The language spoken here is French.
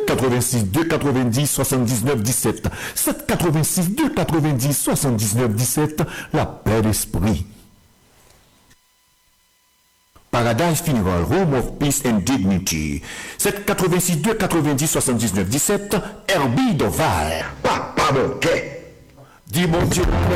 786 290 79 17. 786 290 79 17. La paix d'esprit. Paradise Funeral Home of Peace and Dignity. 786 290 79 17. Herbie Doval. Papa Monquet. Dis mon Dieu.